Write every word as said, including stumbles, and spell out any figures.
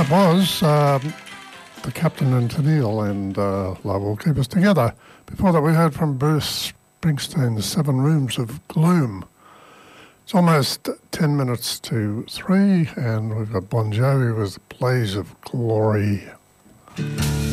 that was um, the Captain and Tennille and uh, Love Will Keep Us Together. Before that, we heard from Bruce Springsteen's Seven Rooms of Gloom. It's almost ten minutes to three, and we've got Bon Jovi with Blaze of Glory.